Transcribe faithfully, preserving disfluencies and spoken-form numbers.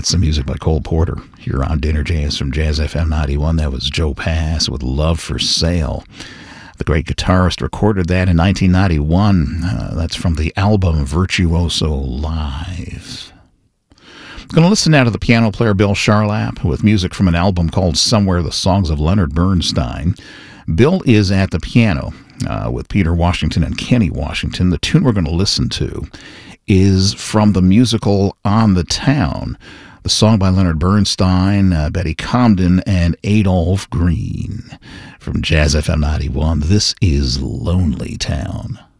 That's some music by Cole Porter here on Dinner Jazz from Jazz F M ninety-one. That was Joe Pass with Love for Sale. The great guitarist recorded that in nineteen ninety-one. Uh, that's from the album Virtuoso Live. I'm going to listen now to the piano player Bill Charlap with music from an album called Somewhere, the Songs of Leonard Bernstein. Bill is at the piano uh, with Peter Washington and Kenny Washington. The tune we're going to listen to is from the musical On the Town, the song by Leonard Bernstein, uh, Betty Comden, and Adolph Green. From Jazz F M ninety-one, this is Lonely Town.